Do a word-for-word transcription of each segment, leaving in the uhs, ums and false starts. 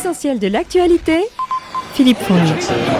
L'essentiel de l'actualité, Philippe Fournier.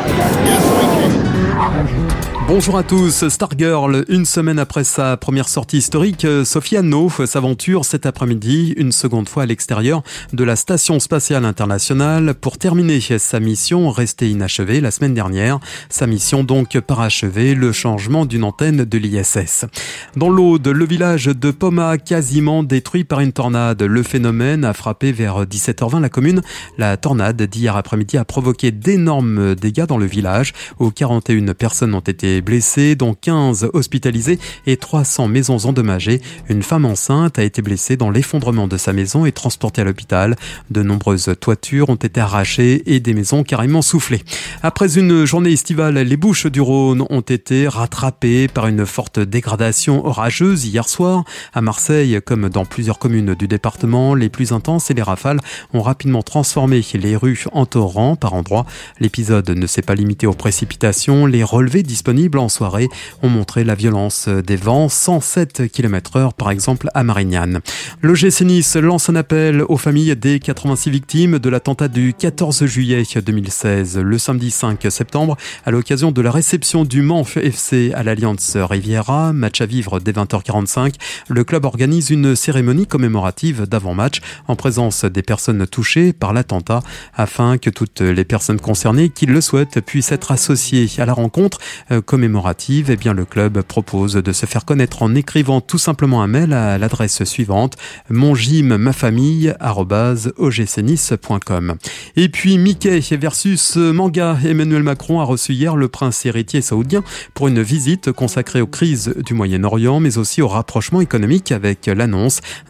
Bonjour à tous, Stargirl, une semaine après sa première sortie historique, Sophie Anno s'aventure cet après-midi une seconde fois à l'extérieur de la Station Spatiale Internationale pour terminer sa mission restée inachevée la semaine dernière. Sa mission donc parachevée, le changement d'une antenne de l'I S S. Dans l'Aude, le village de Poma quasiment détruit par une tornade. Le phénomène a frappé vers dix-sept heures vingt la commune. La tornade d'hier après-midi a provoqué d'énormes dégâts dans le village où quarante et une personnes ont été blessés, dont quinze hospitalisés et trois cents maisons endommagées. Une femme enceinte a été blessée dans l'effondrement de sa maison et transportée à l'hôpital. De nombreuses toitures ont été arrachées et des maisons carrément soufflées. Après une journée estivale, les Bouches-du-Rhône ont été rattrapées par une forte dégradation orageuse hier soir. À Marseille, comme dans plusieurs communes du département, les plus intenses et les rafales ont rapidement transformé les rues en torrents par endroits. L'épisode ne s'est pas limité aux précipitations. Les relevés disponibles en soirée ont montré la violence des vents, cent sept kilomètres heure par exemple à Marignane. L'O G C Nice lance un appel aux familles des quatre-vingt-six victimes de l'attentat du quatorze juillet deux mille seize. Le samedi cinq septembre, à l'occasion de la réception du Mans F C à l'Alliance Riviera, match à vivre dès vingt heures quarante-cinq, le club organise une cérémonie commémorative d'avant-match en présence des personnes touchées par l'attentat afin que toutes les personnes concernées qui le souhaitent puissent être associées à la rencontre commémorative. Eh bien, le club propose de se faire connaître en écrivant tout simplement un mail à l'adresse suivante mongym-ma-famille arobase o g c nice point com. Et puis Mickey versus manga. Emmanuel Macron a reçu hier le prince héritier saoudien pour une visite consacrée aux crises du Moyen-Orient mais aussi au rapprochement économique avec l'annonce